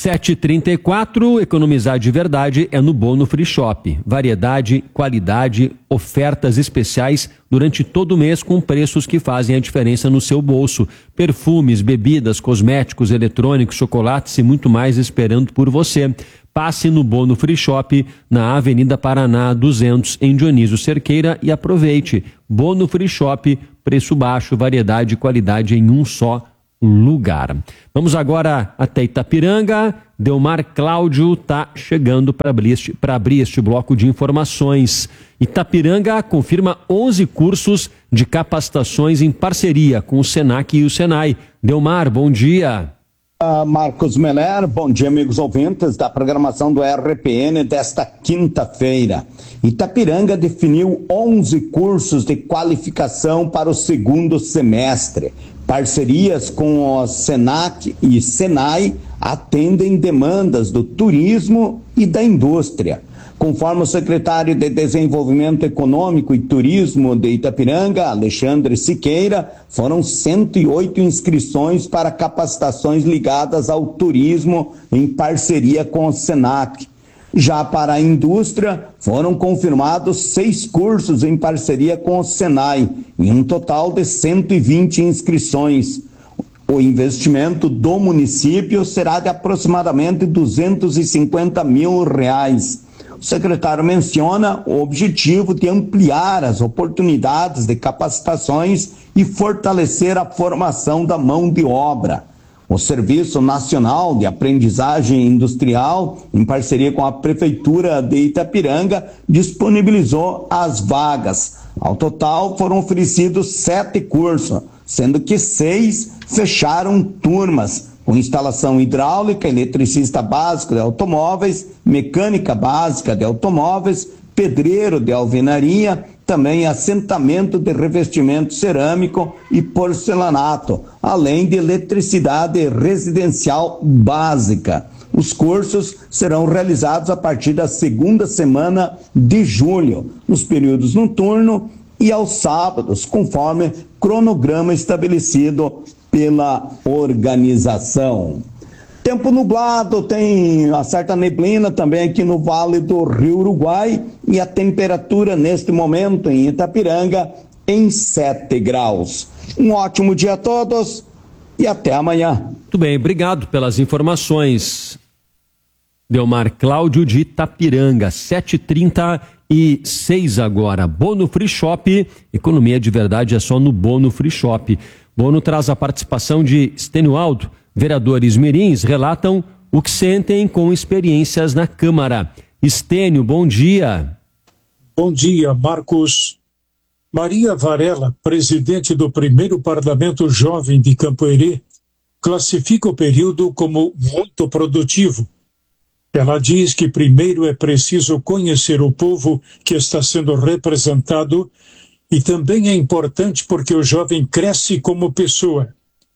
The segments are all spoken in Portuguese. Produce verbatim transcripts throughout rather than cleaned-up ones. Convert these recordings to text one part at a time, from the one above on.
sete e trinta e quatro, economizar de verdade é no Bono Free Shop. Variedade, qualidade, ofertas especiais durante todo o mês com preços que fazem a diferença no seu bolso. Perfumes, bebidas, cosméticos, eletrônicos, chocolates e muito mais esperando por você. Passe no Bono Free Shop, na Avenida Paraná duzentos, em Dionísio Cerqueira, e aproveite. Bono Free Shop, preço baixo, variedade e qualidade em um só lugar. Vamos agora até Itapiranga. Delmar Cláudio está chegando para abrir, este, para abrir este bloco de informações. Itapiranga confirma onze cursos de capacitações em parceria com o Senac e o Senai. Delmar, bom dia. Uh, Marcos Meller, bom dia, amigos ouvintes da programação do R P N desta quinta-feira. Itapiranga definiu onze cursos de qualificação para o segundo semestre. Parcerias com o Senac e Senai atendem demandas do turismo e da indústria. Conforme o secretário de Desenvolvimento Econômico e Turismo de Itapiranga, Alexandre Siqueira, foram cento e oito inscrições para capacitações ligadas ao turismo em parceria com o Senac. Já para a indústria, foram confirmados seis cursos em parceria com o Senai, em um total de cento e vinte inscrições. O investimento do município será de aproximadamente duzentos e cinquenta mil reais. O secretário menciona o objetivo de ampliar as oportunidades de capacitações e fortalecer a formação da mão de obra. O Serviço Nacional de Aprendizagem Industrial, em parceria com a Prefeitura de Itapiranga, disponibilizou as vagas. Ao total, foram oferecidos sete cursos, sendo que seis fecharam turmas, com instalação hidráulica, eletricista básico de automóveis, mecânica básica de automóveis, pedreiro de alvenaria, também assentamento de revestimento cerâmico e porcelanato, além de eletricidade residencial básica. Os cursos serão realizados a partir da segunda semana de julho, nos períodos noturno e aos sábados, conforme cronograma estabelecido pela organização. Tempo nublado, tem uma certa neblina também aqui no Vale do Rio Uruguai e a temperatura neste momento em Itapiranga em sete graus. Um ótimo dia a todos e até amanhã. Muito bem, obrigado pelas informações. Delmar Cláudio de Itapiranga, sete e trinta e seis agora. Bono Free Shop, economia de verdade é só no Bono Free Shop. Bono traz a participação de Stênio Aldo. Vereadores mirins relatam o que sentem com experiências na Câmara. Stênio, bom dia. Bom dia, Marcos. Maria Varela, presidente do primeiro Parlamento Jovem de Campoerê, classifica o período como muito produtivo. Ela diz que primeiro é preciso conhecer o povo que está sendo representado e também é importante porque o jovem cresce como pessoa.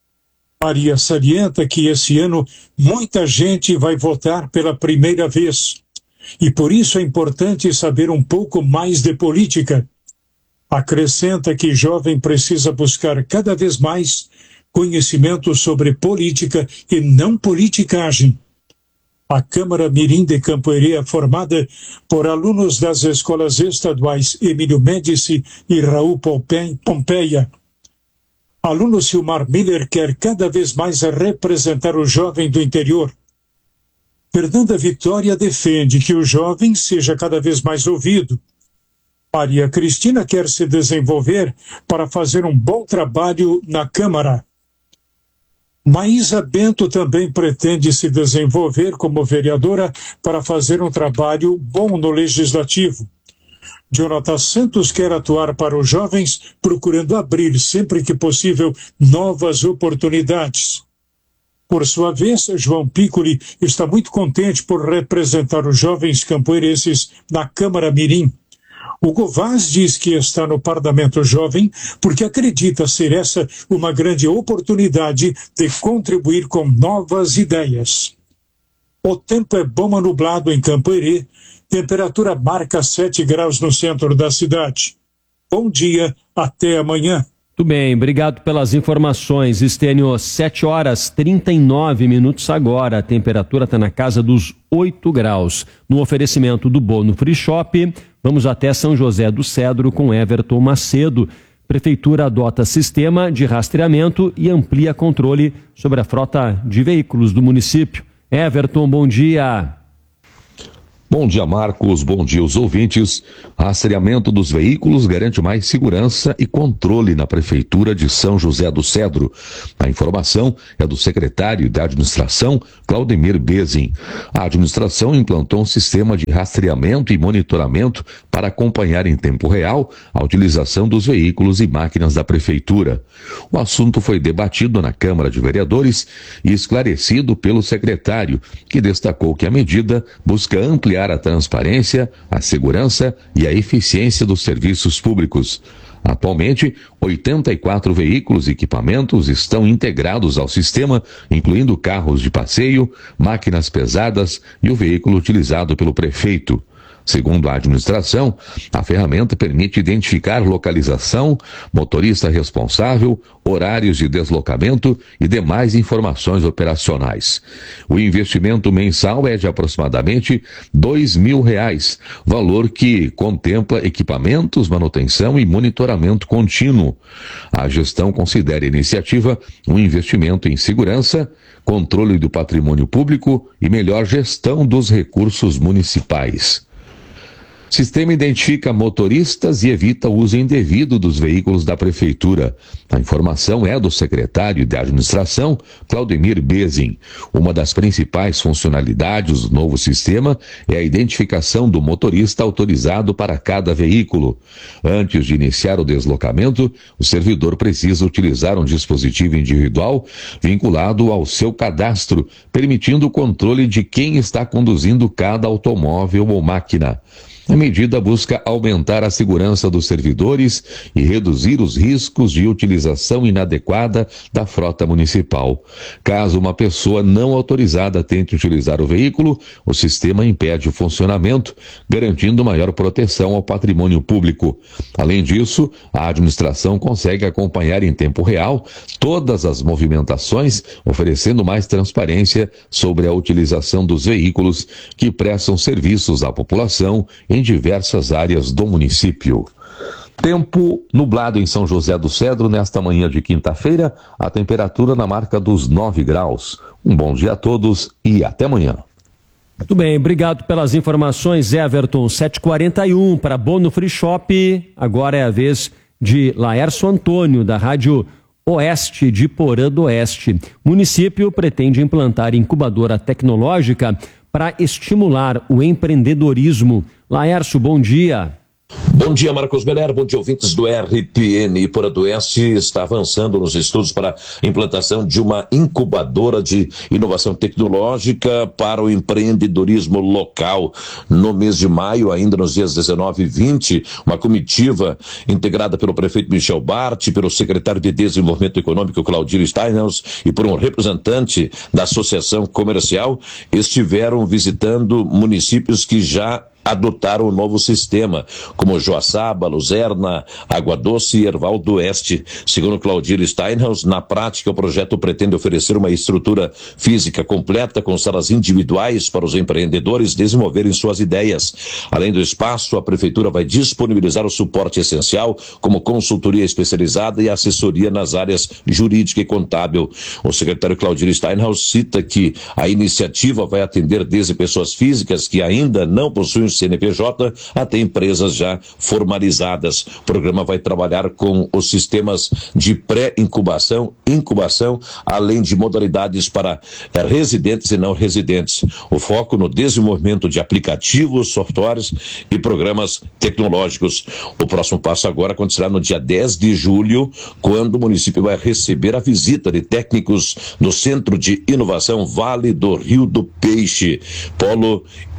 Maria salienta que esse ano muita gente vai votar pela primeira vez e por isso é importante saber um pouco mais de política. Acrescenta que jovem precisa buscar cada vez mais conhecimento sobre política e não politicagem. A Câmara Mirim de Campoerê é formada por alunos das escolas estaduais Emílio Médici e Raul Pompeia. Aluno Silmar Miller quer cada vez mais representar o jovem do interior. Fernanda Vitória defende que o jovem seja cada vez mais ouvido. Maria Cristina quer se desenvolver para fazer um bom trabalho na Câmara. Maísa Bento também pretende se desenvolver como vereadora para fazer um trabalho bom no Legislativo. Jonathan Santos quer atuar para os jovens, procurando abrir, sempre que possível, novas oportunidades. Por sua vez, João Piccoli está muito contente por representar os jovens campoerenses na Câmara Mirim. Hugo Vaz diz que está no Parlamento Jovem porque acredita ser essa uma grande oportunidade de contribuir com novas ideias. O tempo é bom a nublado em Campoerê, temperatura marca sete graus no centro da cidade. Bom dia, até amanhã. Muito bem, obrigado pelas informações, Estênio. sete horas e trinta e nove minutos agora, a temperatura está na casa dos oito graus. No oferecimento do Bono Free Shop, vamos até São José do Cedro com Everton Macedo. Prefeitura adota sistema de rastreamento e amplia controle sobre a frota de veículos do município. Everton, bom dia. Bom dia, Marcos. Bom dia, os ouvintes. Rastreamento dos veículos garante mais segurança e controle na Prefeitura de São José do Cedro. A informação é do secretário de Administração, Claudemir Bezin. A administração implantou um sistema de rastreamento e monitoramento para acompanhar em tempo real a utilização dos veículos e máquinas da Prefeitura. O assunto foi debatido na Câmara de Vereadores e esclarecido pelo secretário, que destacou que a medida busca ampliar a transparência, a segurança e a eficiência dos serviços públicos. Atualmente, oitenta e quatro veículos e equipamentos estão integrados ao sistema, incluindo carros de passeio, máquinas pesadas e o veículo utilizado pelo prefeito. Segundo a administração, a ferramenta permite identificar localização, motorista responsável, horários de deslocamento e demais informações operacionais. O investimento mensal é de aproximadamente dois mil reais, valor que contempla equipamentos, manutenção e monitoramento contínuo. A gestão considera a iniciativa um investimento em segurança, controle do patrimônio público e melhor gestão dos recursos municipais. O sistema identifica motoristas e evita o uso indevido dos veículos da Prefeitura. A informação é do secretário de Administração, Claudemir Bezin. Uma das principais funcionalidades do novo sistema é a identificação do motorista autorizado para cada veículo. Antes de iniciar o deslocamento, o servidor precisa utilizar um dispositivo individual vinculado ao seu cadastro, permitindo o controle de quem está conduzindo cada automóvel ou máquina. A medida busca aumentar a segurança dos servidores e reduzir os riscos de utilização inadequada da frota municipal. Caso uma pessoa não autorizada tente utilizar o veículo, o sistema impede o funcionamento, garantindo maior proteção ao patrimônio público. Além disso, a administração consegue acompanhar em tempo real todas as movimentações, oferecendo mais transparência sobre a utilização dos veículos que prestam serviços à população em diversas áreas do município. Tempo nublado em São José do Cedro nesta manhã de quinta-feira, a temperatura na marca dos nove graus. Um bom dia a todos e até amanhã. Muito bem, obrigado pelas informações, Everton. sete e quarenta e um para Bono Free Shop. Agora é a vez de Laércio Antônio, da Rádio Oeste de Porã do Oeste. O município pretende implantar incubadora tecnológica para estimular o empreendedorismo. Laércio, bom dia. Bom dia, Marcos Meller, bom dia, ouvintes do R P N. Porã do Oeste está avançando nos estudos para a implantação de uma incubadora de inovação tecnológica para o empreendedorismo local. No mês de maio, ainda nos dias dezenove e vinte, uma comitiva integrada pelo prefeito Michel Bart, pelo secretário de Desenvolvimento Econômico Claudir Steinhaus e por um representante da Associação Comercial, estiveram visitando municípios que já adotaram o novo sistema, como Joaçaba, Luzerna, Água Doce e Erval do Oeste. Segundo Claudir Steinhaus, na prática o projeto pretende oferecer uma estrutura física completa com salas individuais para os empreendedores desenvolverem suas ideias. Além do espaço, a Prefeitura vai disponibilizar o suporte essencial, como consultoria especializada e assessoria nas áreas jurídica e contábil. O secretário Claudir Steinhaus cita que a iniciativa vai atender desde pessoas físicas que ainda não possuem C N P J até empresas já formalizadas. O programa vai trabalhar com os sistemas de pré-incubação, incubação, além de modalidades para é, residentes e não residentes. O foco no desenvolvimento de aplicativos, softwares e programas tecnológicos. O próximo passo agora acontecerá no dia dez de julho, quando o município vai receber a visita de técnicos do Centro de Inovação Vale do Rio do Peixe, polo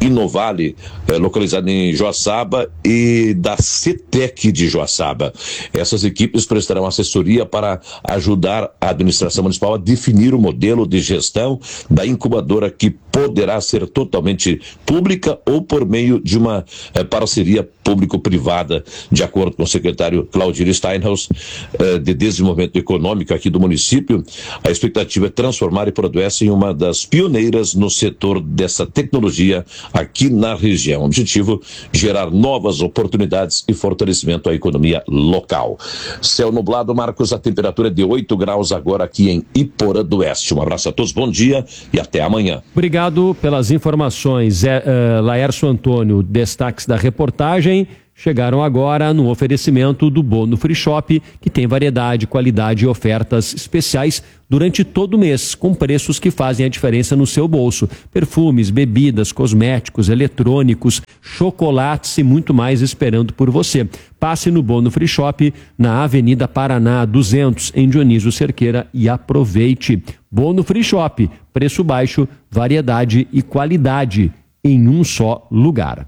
Inovale, é, localizada em Joaçaba, e da CETEC de Joaçaba. Essas equipes prestarão assessoria para ajudar a administração municipal a definir o modelo de gestão da incubadora, que poderá ser totalmente pública ou por meio de uma eh, parceria público-privada, de acordo com o secretário Claudir Steinhaus, eh, de Desenvolvimento Econômico aqui do município. A expectativa é transformar Iporadoense em uma das pioneiras no setor dessa tecnologia aqui na região. O objetivo, gerar novas oportunidades e fortalecimento à economia local. Céu nublado, Marcos, a temperatura é de oito graus agora aqui em Iporadoense. Um abraço a todos, bom dia e até amanhã. Obrigado pelas informações, é, uh, Laércio Antônio. Destaques da reportagem chegaram agora no oferecimento do Bono Free Shop, que tem variedade, qualidade e ofertas especiais durante todo o mês, com preços que fazem a diferença no seu bolso. Perfumes, bebidas, cosméticos, eletrônicos, chocolates e muito mais esperando por você. Passe no Bono Free Shop, na Avenida Paraná duzentos, em Dionísio Cerqueira, e aproveite. Bono Free Shop, preço baixo, variedade e qualidade em um só lugar.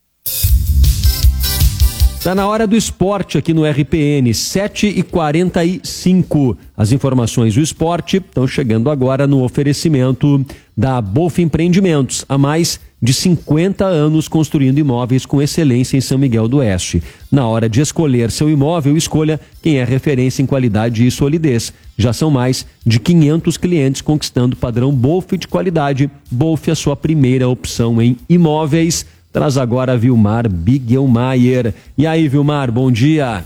Está na hora do esporte aqui no R P N, sete e quarenta e cinco. As informações do esporte estão chegando agora no oferecimento da Bolf Empreendimentos. Há mais de cinquenta anos construindo imóveis com excelência em São Miguel do Oeste. Na hora de escolher seu imóvel, escolha quem é referência em qualidade e solidez. Já são mais de quinhentos clientes conquistando o padrão Bolf de qualidade. Bolf é a sua primeira opção em imóveis. Traz agora Vilmar Bigelmaier. E aí, Vilmar, bom dia.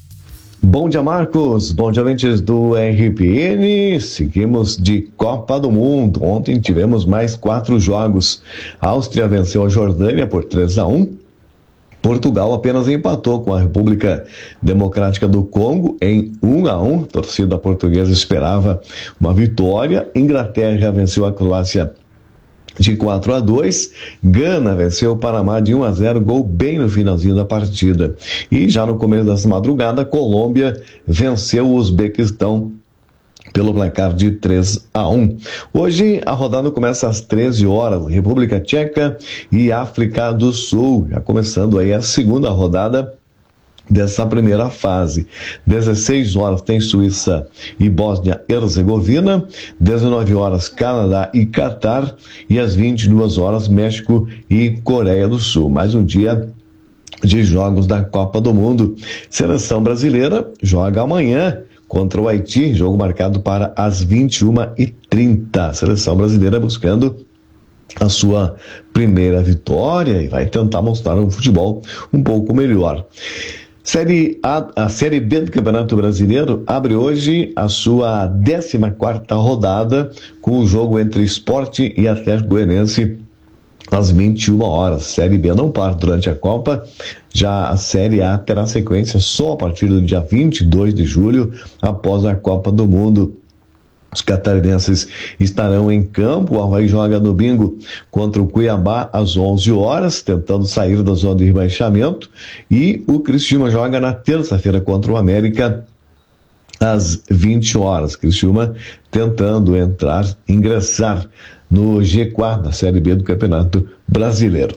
Bom dia, Marcos. Bom dia, ouvintes do R P N. Seguimos de Copa do Mundo. Ontem tivemos mais quatro jogos. A Áustria venceu a Jordânia por três a um. Portugal apenas empatou com a República Democrática do Congo em um a um. A torcida portuguesa esperava uma vitória. Inglaterra venceu a Croácia de quatro a dois, Gana venceu o Panamá de um a zero, gol bem no finalzinho da partida. E já no começo dessa madrugada, Colômbia venceu o Uzbequistão pelo placar de três a um. Hoje a rodada começa às treze horas, República Tcheca e África do Sul, já começando aí a segunda rodada dessa primeira fase. dezesseis horas tem Suíça e Bósnia-Herzegovina, dezenove horas Canadá e Catar, e às vinte e duas horas México e Coreia do Sul. Mais um dia de jogos da Copa do Mundo. Seleção brasileira joga amanhã contra o Haiti, jogo marcado para as vinte e uma e trinta. Seleção brasileira buscando a sua primeira vitória e vai tentar mostrar um futebol um pouco melhor. Série A, a Série B do Campeonato Brasileiro abre hoje a sua décima quarta rodada com o jogo entre Sport e Atlético Goianiense às vinte e uma horas. Série B não para durante a Copa, já a Série A terá sequência só a partir do dia vinte e dois de julho, após a Copa do Mundo. Os catarinenses estarão em campo. O Avaí joga no domingo contra o Cuiabá às onze horas, tentando sair da zona de rebaixamento. E o Criciúma joga na terça-feira contra o América às vinte horas. Criciúma tentando entrar, ingressar no G quatro da Série B do Campeonato Brasileiro.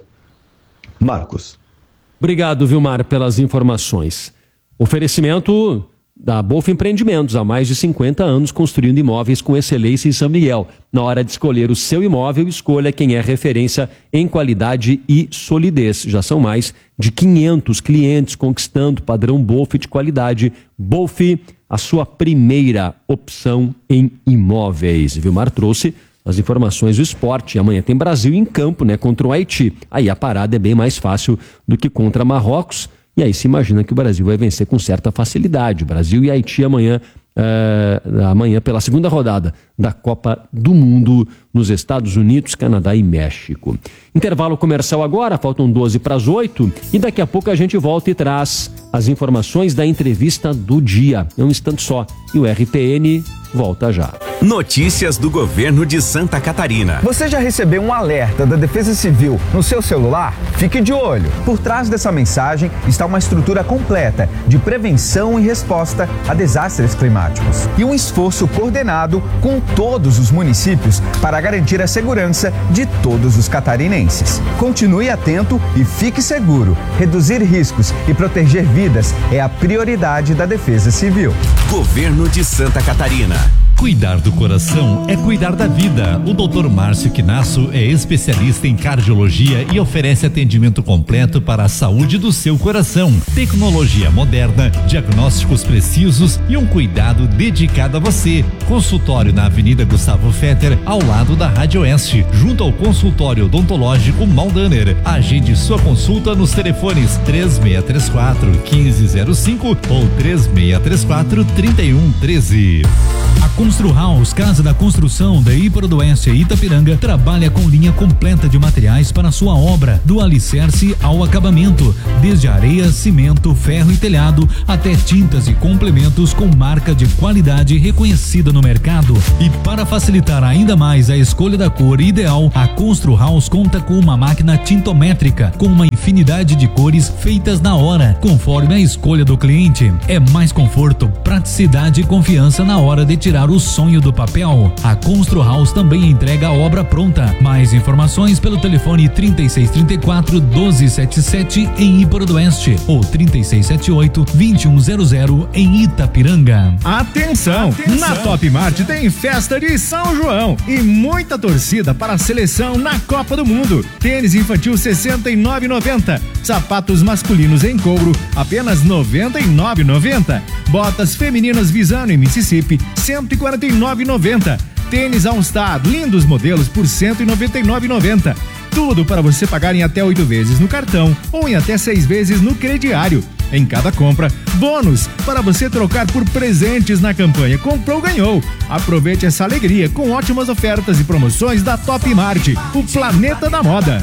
Marcos. Obrigado, Vilmar, pelas informações. Oferecimento da Bolf Empreendimentos, há mais de cinquenta anos construindo imóveis com excelência em São Miguel. Na hora de escolher o seu imóvel, escolha quem é referência em qualidade e solidez. Já são mais de quinhentos clientes conquistando padrão Bolf de qualidade. Bolf, a sua primeira opção em imóveis. Vilmar trouxe as informações do esporte. Amanhã tem Brasil em campo, né, contra o Haiti. Aí a parada é bem mais fácil do que contra Marrocos. E aí se imagina que o Brasil vai vencer com certa facilidade. Brasil e Haiti amanhã, uh, amanhã pela segunda rodada da Copa do Mundo nos Estados Unidos, Canadá e México. Intervalo comercial agora, faltam doze para as oito, e daqui a pouco a gente volta e traz as informações da entrevista do dia. É um instante só. E o R P N volta já. Notícias do governo de Santa Catarina. Você já recebeu um alerta da Defesa Civil no seu celular? Fique de olho. Por trás dessa mensagem está uma estrutura completa de prevenção e resposta a desastres climáticos e um esforço coordenado com todos os municípios para garantir a segurança de todos os catarinenses. Continue atento e fique seguro. Reduzir riscos e proteger vidas é a prioridade da Defesa Civil. Governo de Santa Catarina. Cuidar do coração é cuidar da vida. O doutor Márcio Quinasso é especialista em cardiologia e oferece atendimento completo para a saúde do seu coração. Tecnologia moderna, diagnósticos precisos e um cuidado dedicado a você. Consultório na Avenida Gustavo Fetter, ao lado da Rádio Oeste, junto ao consultório odontológico Maldaner. Agende sua consulta nos telefones três seis três quatro, um cinco zero cinco ou três seis três quatro, três um um três. A Constru House, Casa da Construção da Íparo do Oeste e Itapiranga, trabalha com linha completa de materiais para sua obra, do alicerce ao acabamento, desde areia, cimento, ferro e telhado, até tintas e complementos com marca de qualidade reconhecida no mercado. E para facilitar ainda mais a escolha da cor ideal, a Constru House conta com uma máquina tintométrica, com uma infinidade de cores feitas na hora, conforme a escolha do cliente. É mais conforto, praticidade e confiança na hora de tirar o sonho do papel. A Constru House também entrega a obra pronta. Mais informações pelo telefone trinta e seis, trinta e quatro, doze setenta e sete em Íparo do Oeste ou trinta e seis, setenta e oito, vinte e um zero zero em Itapiranga. Atenção! Atenção! Na Top Mart tem festa de São João e muita torcida para a seleção na Copa do Mundo. Tênis infantil sessenta e nove reais e noventa centavos. Sapatos masculinos em couro apenas noventa e nove reais e noventa centavos. Botas femininas Visano em Mississippi cento e quarenta e nove reais e noventa centavos. Tênis All Star, lindos modelos por cento e noventa e nove reais e noventa centavos. Tudo para você pagar em até oito vezes no cartão ou em até seis vezes no crediário. Em cada compra, bônus para você trocar por presentes na campanha Comprou, Ganhou. Aproveite essa alegria com ótimas ofertas e promoções da Top Mart, o planeta da moda.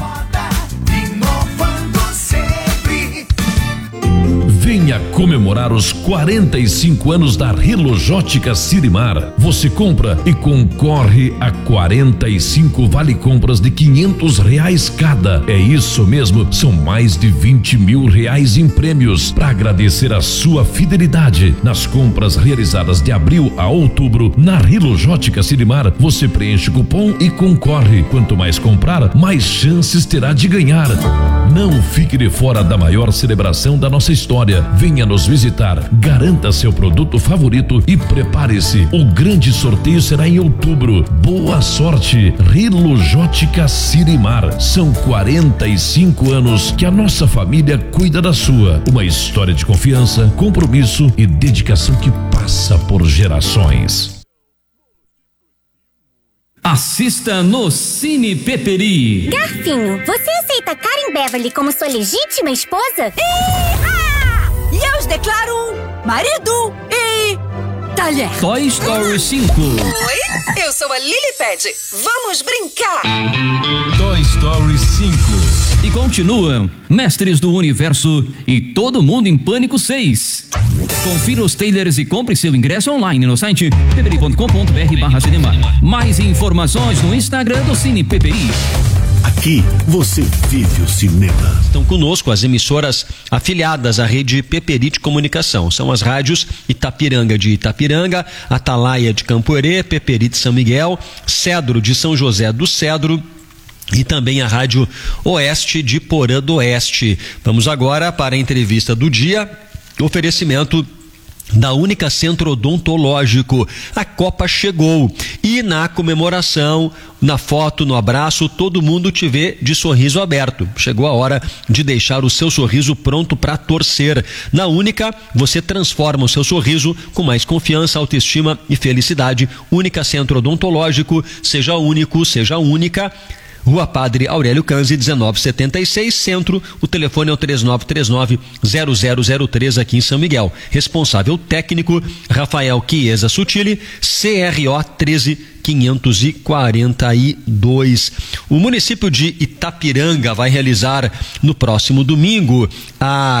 Venha comemorar os quarenta e cinco anos da Rilojótica Sirimar. Você compra e concorre a quarenta e cinco vale compras de quinhentos reais cada. É isso mesmo, são mais de vinte mil reais em prêmios. Para agradecer a sua fidelidade nas compras realizadas de abril a outubro na Rilojótica Sirimar, você preenche o cupom e concorre. Quanto mais comprar, mais chances terá de ganhar. Não fique de fora da maior celebração da nossa história. Venha nos visitar, garanta seu produto favorito e prepare-se. O grande sorteio será em outubro. Boa sorte, Rilojótica Sirimar. São quarenta e cinco anos que a nossa família cuida da sua. Uma história de confiança, compromisso e dedicação que passa por gerações. Assista no Cine Peperi. Garfinho, você aceita Karen Beverly como sua legítima esposa? E eu os declaro marido e talher. Toy Story cinco. Oi, eu sou a Lilipad. Vamos brincar. Toy Story cinco. E continuam Mestres do Universo e Todo Mundo em Pânico seis. Confira os trailers e compre seu ingresso online no site peperi ponto com ponto br barra cinema. Mais informações no Instagram do Cine Peperi. Aqui você vive o cinema. Estão conosco as emissoras afiliadas à rede Peperi de Comunicação. São as rádios Itapiranga de Itapiranga, Atalaia de Campoerê, Peperi de São Miguel, Cedro de São José do Cedro e também a Rádio Oeste de Porã do Oeste. Vamos agora para a entrevista do dia, oferecimento da Única Centro Odontológico. A Copa chegou e na comemoração, na foto, no abraço, todo mundo te vê de sorriso aberto. Chegou a hora de deixar o seu sorriso pronto para torcer. Na Única, você transforma o seu sorriso com mais confiança, autoestima e felicidade. Única Centro Odontológico, seja único, seja única. Rua Padre Aurélio Canzi, dezenove setenta e seis, Centro. O telefone é o três nove três nove, zero zero zero três aqui em São Miguel. Responsável técnico, Rafael Chiesa Sutili, C R O treze quinhentos e quarenta e dois. O município de Itapiranga vai realizar no próximo domingo a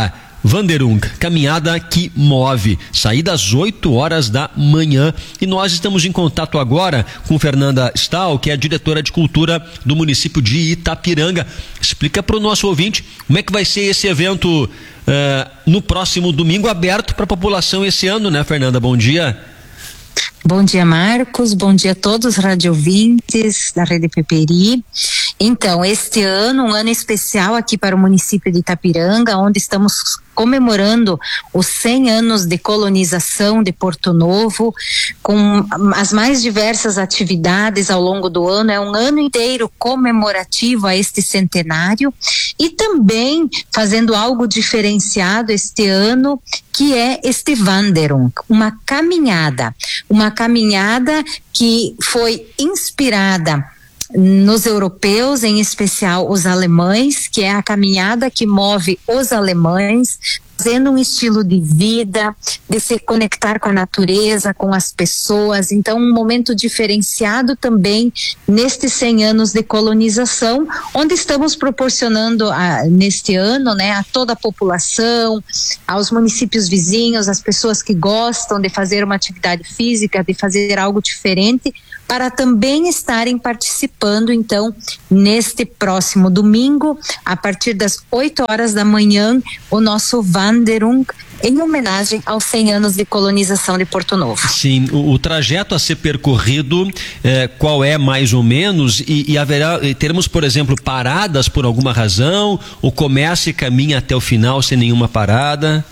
Wanderung, caminhada que move, saída às oito horas da manhã. E nós estamos em contato agora com Fernanda Stahl, que é a diretora de cultura do município de Itapiranga. Explica para o nosso ouvinte como é que vai ser esse evento uh, no próximo domingo, aberto para a população esse ano, né, Fernanda? Bom dia. Bom dia, Marcos. Bom dia a todos os radiovintes da Rede Peperi. Então, este ano, um ano especial aqui para o município de Itapiranga, onde estamos comemorando os cem anos de colonização de Porto Novo, com as mais diversas atividades ao longo do ano. É um ano inteiro comemorativo a este centenário, e também fazendo algo diferenciado este ano, que é este Wanderung, uma caminhada, uma caminhada que foi inspirada nos europeus, em especial os alemães, que é a caminhada que move os alemães, fazendo um estilo de vida, de se conectar com a natureza, com as pessoas. Então, um momento diferenciado também nestes cem anos de colonização, onde estamos proporcionando a, neste ano, né, a toda a população, aos municípios vizinhos, às pessoas que gostam de fazer uma atividade física, de fazer algo diferente, para também estarem participando, então, neste próximo domingo, a partir das oito horas da manhã, o nosso Wanderung, em homenagem aos cem anos de colonização de Porto Novo. Sim, o, o trajeto a ser percorrido, eh, qual é mais ou menos, e, e haverá, teremos, por exemplo, paradas por alguma razão, ou começa e caminha até o final sem nenhuma parada?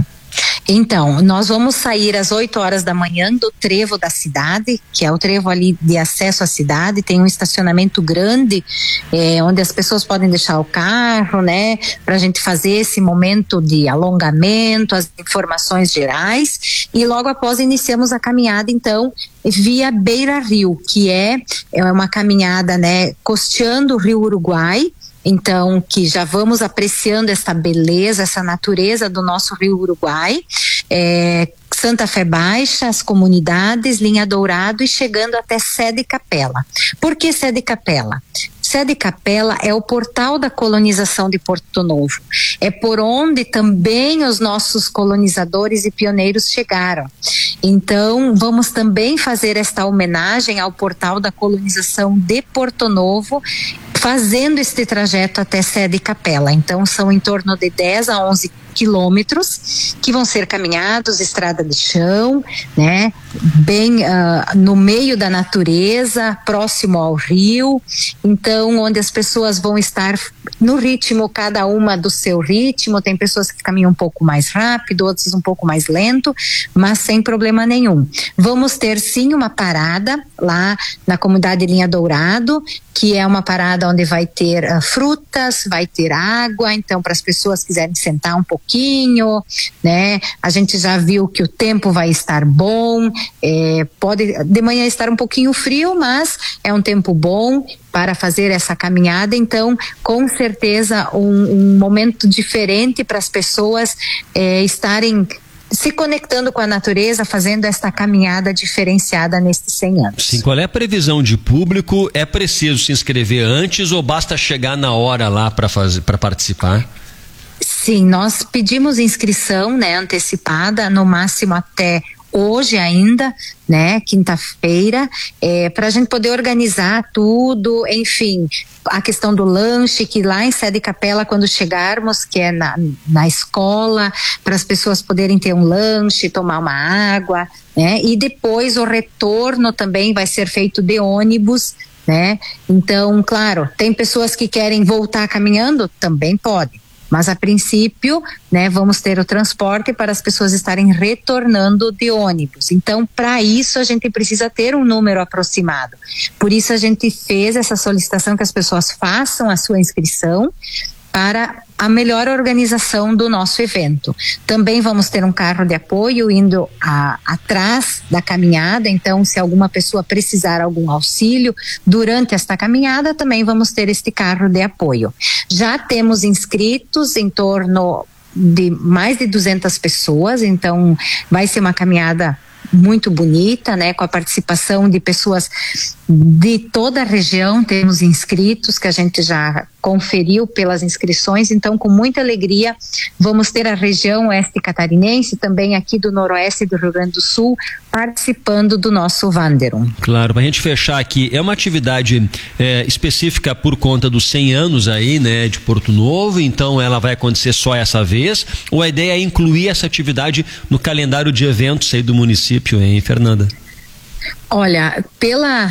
Então, nós vamos sair às oito horas da manhã do trevo da cidade, que é o trevo ali de acesso à cidade. Tem um estacionamento grande, é, onde as pessoas podem deixar o carro, né, para a gente fazer esse momento de alongamento, as informações gerais, e logo após iniciamos a caminhada, então, via Beira Rio, que é, é uma caminhada, né, costeando o Rio Uruguai. Então, que já vamos apreciando essa beleza, essa natureza do nosso Rio Uruguai, é, Santa Fé Baixa, as comunidades, Linha Dourado, e chegando até Sede Capela. Por que Sede Capela? Sede Capela é o portal da colonização de Porto Novo. É por onde também os nossos colonizadores e pioneiros chegaram. Então, vamos também fazer esta homenagem ao portal da colonização de Porto Novo, fazendo este trajeto até Sede Capela. Então, são em torno de dez a onze quilômetros que vão ser caminhados, estrada de chão, né, bem uh, no meio da natureza, próximo ao rio. Então, onde as pessoas vão estar no ritmo, cada uma do seu ritmo. Tem pessoas que caminham um pouco mais rápido, outras um pouco mais lento, mas sem problema nenhum. Vamos ter sim uma parada lá na comunidade Linha Dourado, que é uma parada onde vai ter uh, frutas, vai ter água, então para as pessoas que quiserem sentar um pouquinho, né? A gente já viu que o tempo vai estar bom, é, pode de manhã estar um pouquinho frio, mas é um tempo bom para fazer essa caminhada. Então, com certeza um, um momento diferente para as pessoas é, estarem se conectando com a natureza, fazendo esta caminhada diferenciada nestes cem anos. Sim, qual é a previsão de público? É preciso se inscrever antes ou basta chegar na hora lá para fazer, para participar? Sim, nós pedimos inscrição, né, antecipada, no máximo até hoje ainda, né, quinta-feira, é, para a gente poder organizar tudo, enfim, a questão do lanche, que lá em Sede Capela, quando chegarmos, que é na, na escola, para as pessoas poderem ter um lanche, tomar uma água, né, e depois o retorno também vai ser feito de ônibus, né. Então, claro, tem pessoas que querem voltar caminhando, também pode. Mas a princípio, né, vamos ter o transporte para as pessoas estarem retornando de ônibus. Então, para isso a gente precisa ter um número aproximado. Por isso a gente fez essa solicitação que as pessoas façam a sua inscrição para a melhor organização do nosso evento. Também vamos ter um carro de apoio indo a, atrás da caminhada, então se alguma pessoa precisar algum auxílio durante esta caminhada, também vamos ter este carro de apoio. Já temos inscritos em torno de mais de duzentas pessoas, então vai ser uma caminhada muito bonita, né, com a participação de pessoas de toda a região, temos inscritos que a gente já conferiu pelas inscrições, então com muita alegria vamos ter a região oeste catarinense, também aqui do noroeste do Rio Grande do Sul, participando do nosso Wanderung. Claro, para a gente fechar aqui, é uma atividade é, específica por conta dos cem anos aí, né, de Porto Novo, então ela vai acontecer só essa vez, ou a ideia é incluir essa atividade no calendário de eventos aí do município, hein, Fernanda? Olha, pela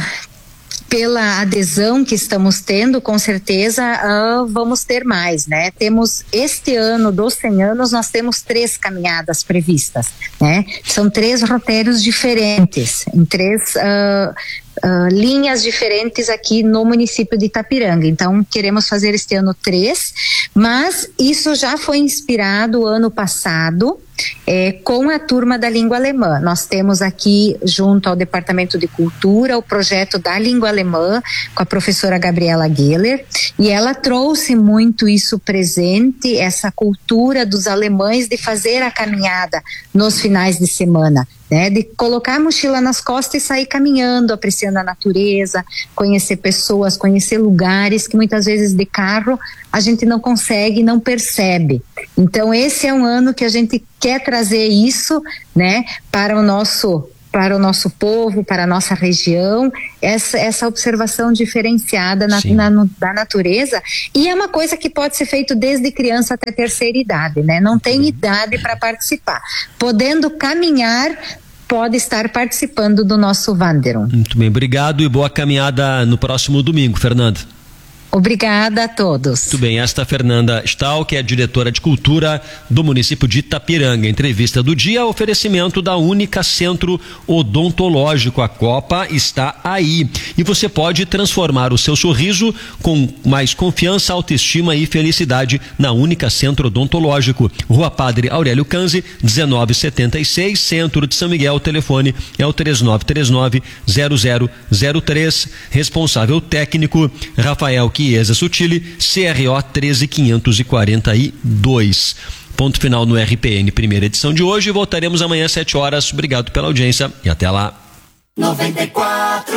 pela adesão que estamos tendo, com certeza uh, vamos ter mais, né? Temos este ano dos cem anos, nós temos três caminhadas previstas, né? São três roteiros diferentes, em três uh, uh, linhas diferentes aqui no município de Itapiranga. Então queremos fazer este ano três, mas isso já foi inspirado ano passado. É, com a turma da língua alemã. Nós temos aqui, junto ao Departamento de Cultura, o projeto da língua alemã, com a professora Gabriela Geller, e ela trouxe muito isso presente, essa cultura dos alemães de fazer a caminhada nos finais de semana, né? De colocar a mochila nas costas e sair caminhando, apreciando a natureza, conhecer pessoas, conhecer lugares que muitas vezes de carro a gente não consegue, não percebe. Então esse é um ano que a gente quer trazer isso, né, para o nosso para o nosso povo, para a nossa região, essa, essa observação diferenciada na, na, no, da natureza, e é uma coisa que pode ser feito desde criança até terceira idade, né? Não tem idade para participar. Podendo caminhar, pode estar participando do nosso Wanderung. Muito bem, obrigado e boa caminhada no próximo domingo, Fernanda. Obrigada a todos. Muito bem, esta é a Fernanda Stahl, que é a diretora de cultura do município de Itapiranga. Entrevista do dia, oferecimento da Única Centro Odontológico. A Copa está aí e você pode transformar o seu sorriso com mais confiança, autoestima e felicidade na Única Centro Odontológico. Rua Padre Aurélio Canzi, dezenove setenta e seis, Centro de São Miguel. O telefone é o três nove três nove, zero zero zero três. Responsável técnico Rafael Chiesa Sutili, C R O treze quinhentos e quarenta e dois. Ponto final no R P N, primeira edição de hoje. Voltaremos amanhã às sete horas. Obrigado pela audiência e até lá. noventa e quatro.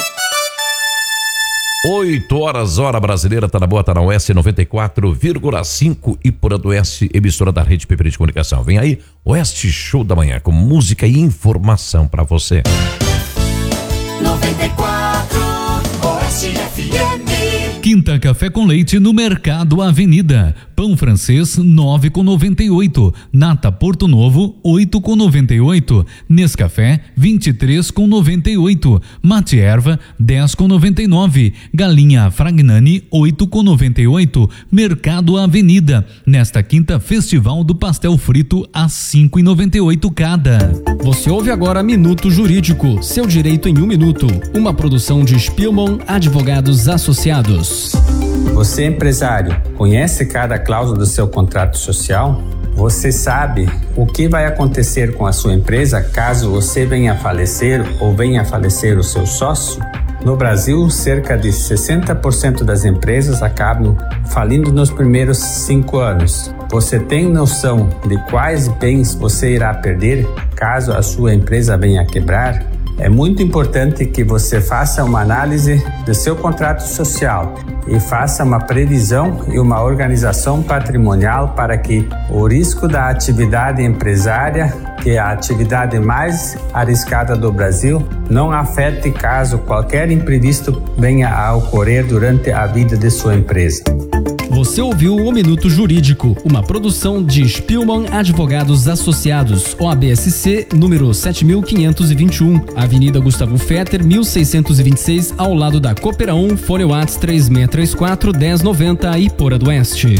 oito horas, hora brasileira, tá na boa, tá na Oeste noventa e quatro vírgula cinco e por do Oeste, emissora da Rede P P de Comunicação. Vem aí, Oeste Show da Manhã, com música e informação pra você. noventa e quatro, Oeste F M. Quinta Café com Leite no Mercado Avenida. Pão francês nove com noventa e oito. Nata Porto Novo oito com noventa e oito. Nescafé vinte e três com noventa e oito. Mate Erva dez com noventa e nove. Galinha Fragnani oito com noventa e oito. Mercado Avenida. Nesta quinta, Festival do Pastel Frito a cinco e noventa e oito cada. Você ouve agora Minuto Jurídico, seu direito em um minuto. Uma produção de Spielmann Advogados Associados. Você, empresário, conhece cada cláusula do seu contrato social? Você sabe o que vai acontecer com a sua empresa caso você venha a falecer ou venha a falecer o seu sócio? No Brasil, cerca de sessenta por cento das empresas acabam falindo nos primeiros cinco anos. Você tem noção de quais bens você irá perder caso a sua empresa venha a quebrar? É muito importante que você faça uma análise do seu contrato social e faça uma previsão e uma organização patrimonial para que o risco da atividade empresária, que é a atividade mais arriscada do Brasil, não afete caso qualquer imprevisto venha a ocorrer durante a vida de sua empresa. Você ouviu o Minuto Jurídico, uma produção de Spielmann Advogados Associados, O A B S C, número sete mil quinhentos e vinte e um, Avenida Gustavo Fetter, mil seiscentos e vinte e seis, ao lado da Coopera um, Fone Whats três seis três quatro, um zero nove zero, Iporã do Oeste.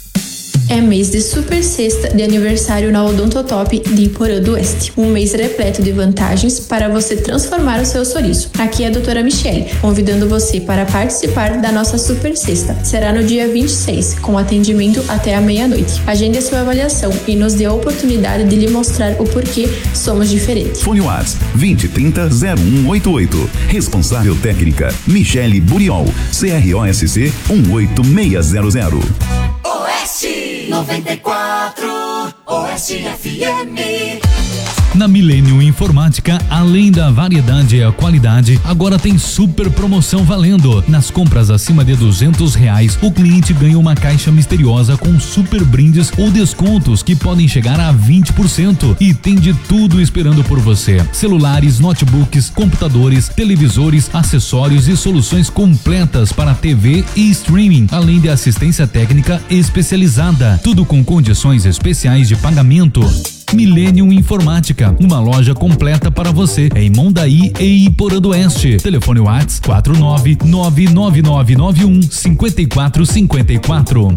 É mês de super sexta de aniversário na Odontotop de Iporã do Oeste. Um mês repleto de vantagens para você transformar o seu sorriso. Aqui é a doutora Michele, convidando você para participar da nossa super sexta. Será no dia vinte e seis, com atendimento até a meia-noite. Agende a sua avaliação e nos dê a oportunidade de lhe mostrar o porquê somos diferentes. Fone Whats vinte trinta zero um oito oito. Responsável técnica Michele Buriol, C R O S C um oito seis zero zero. Oeste noventa e quatro, Oeste F M. Na Millennium Informática, além da variedade e a qualidade, agora tem super promoção valendo. Nas compras acima de duzentos reais, o cliente ganha uma caixa misteriosa com super brindes ou descontos que podem chegar a vinte por cento. E tem de tudo esperando por você: celulares, notebooks, computadores, televisores, acessórios e soluções completas para T V e streaming, além de assistência técnica especializada. Tudo com condições especiais de pagamento. Millennium Informática, uma loja completa para você em Mondaí e Iporã do Oeste. Telefone WhatsApp quatro nove nove nove nove nove um cinco quatro cinco quatro.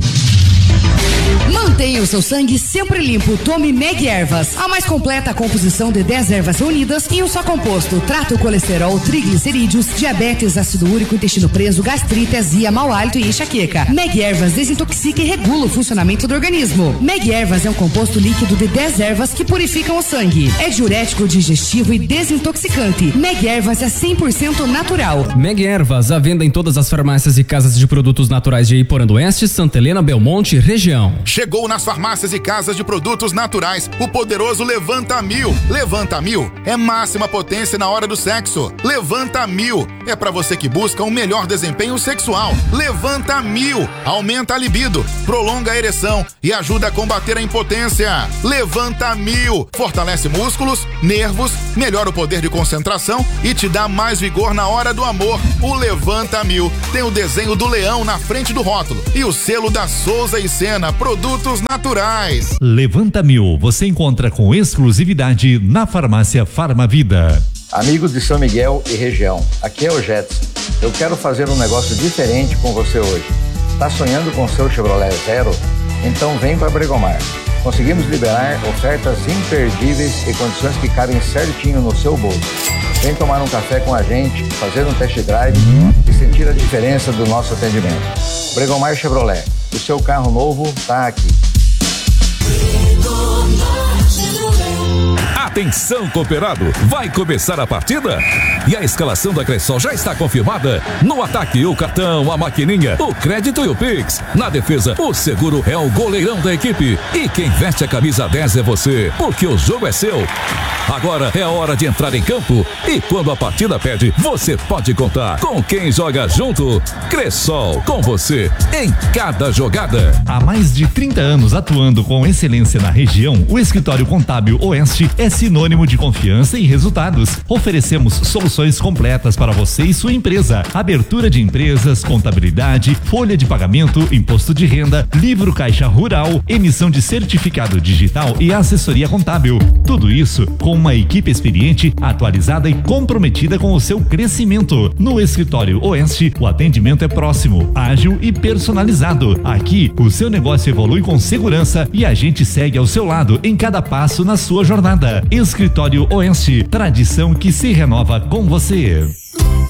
Mantenha o seu sangue sempre limpo. Tome Meg Ervas, a mais completa composição de dez ervas reunidas em um só composto. Trata o colesterol, triglicerídeos, diabetes, ácido úrico, intestino preso, gastrite, azia, mau hálito e enxaqueca. Meg Ervas desintoxica e regula o funcionamento do organismo. Meg Ervas é um composto líquido de dez ervas que purificam o sangue. É diurético, digestivo e desintoxicante. Meg Ervas é cem por cento natural. Meg Ervas, à venda em todas as farmácias e casas de produtos naturais de Iporã do Oeste, Santa Helena, Belmonte, região. Chegou nas farmácias e casas de produtos naturais o poderoso Levanta Mil. Levanta Mil é máxima potência na hora do sexo. Levanta Mil é pra você que busca um melhor desempenho sexual. Levanta Mil aumenta a libido, prolonga a ereção e ajuda a combater a impotência. Levanta Mil fortalece músculos, nervos, melhora o poder de concentração e te dá mais vigor na hora do amor. O Levanta Mil tem o desenho do leão na frente do rótulo e o selo da Souza e Sena Produtos Naturais. Levanta Mil, você encontra com exclusividade na farmácia Farmavida. Amigos de São Miguel e região, aqui é o Jetson. Eu quero fazer um negócio diferente com você hoje. Está sonhando com seu Chevrolet Zero? Então vem para Bregomar. Conseguimos liberar ofertas imperdíveis e condições que cabem certinho no seu bolso. Vem tomar um café com a gente, fazer um test drive e sentir a diferença do nosso atendimento. Bregomar Chevrolet, o seu carro novo está aqui. Atenção, cooperado, vai começar a partida? E a escalação da Cressol já está confirmada? No ataque, o cartão, a maquininha, o crédito e o Pix. Na defesa, o seguro é o goleirão da equipe. E quem veste a camisa dez é você, porque o jogo é seu. Agora é a hora de entrar em campo e quando a partida pede, você pode contar com quem joga junto. Cressol, com você em cada jogada. Há mais de trinta anos atuando com excelência na região, o Escritório Contábil Oeste é sinônimo de confiança e resultados. Oferecemos soluções completas para você e sua empresa: abertura de empresas, contabilidade, folha de pagamento, imposto de renda, livro caixa rural, emissão de certificado digital e assessoria contábil. Tudo isso com uma equipe experiente, atualizada e comprometida com o seu crescimento. No Escritório Oeste, o atendimento é próximo, ágil e personalizado. Aqui, o seu negócio evolui com segurança e a gente segue ao seu lado em cada passo na sua jornada. Escritório Oeste, tradição que se renova com você.